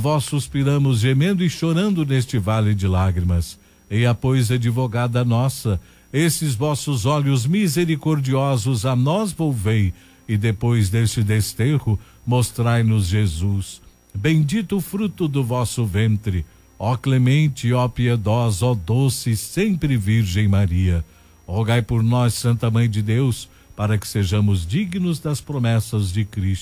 vós suspiramos, gemendo e chorando neste vale de lágrimas. Eia, pois, advogada nossa, esses vossos olhos misericordiosos a nós volvei, e depois deste desterro, mostrai-nos Jesus. Bendito o fruto do vosso ventre, ó clemente, ó piedosa, ó doce, sempre Virgem Maria. Rogai por nós, Santa Mãe de Deus, para que sejamos dignos das promessas de Cristo.